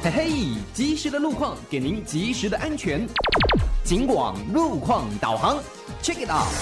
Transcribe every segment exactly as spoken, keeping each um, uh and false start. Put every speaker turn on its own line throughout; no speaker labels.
嘿嘿，及时的路况给您及时的安全。警广路况导航 ，check it out。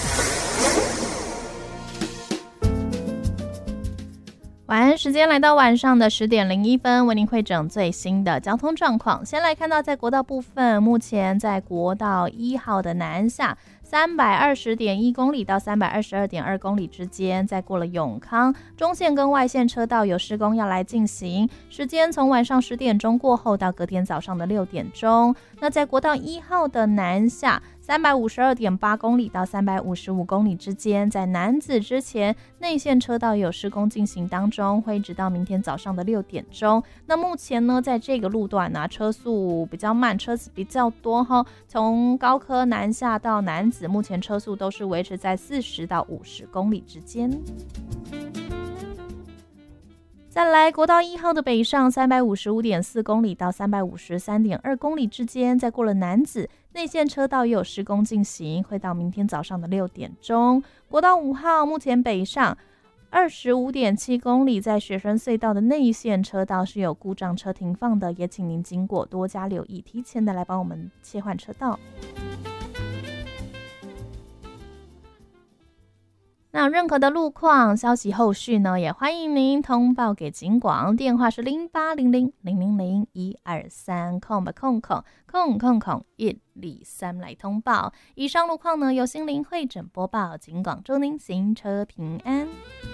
晚安时间来到晚上的十点零一分，为您汇整最新的交通状况。先来看到在国道部分，目前在国道一号的南下三百二十点一公里到三百二十二点二公里之间，在过了永康中线跟外线车道有施工要来进行，时间从晚上十点钟过后到隔天早上的六点钟。那在国道一号的南下三百五十二点八公里到三百五十五公里之间，在楠梓之前内线车道也有施工进行当中，会一直到明天早上的六点钟。那目前呢，在这个路段呢、啊，车速比较慢，车子比较多哈。从高科南下到楠梓，目前车速都是维持在四十到五十公里之间。再来，国道一号的北上三百五十五点四公里到三百五十三点二公里之间，在过了楠梓内线车道也有施工进行，会到明天早上的六点钟。国道五号目前北上二十五点七公里，在雪山隧道的内线车道是有故障车停放的，也请您经过多加留意，提前的来帮我们切换车道。那任何的路况消息后续呢，也欢迎您通报给警广，电话是零八零零零零零一二三空吧空空空空空一二三来通报。以上路况呢由心灵会诊播报，警广祝您行车平安。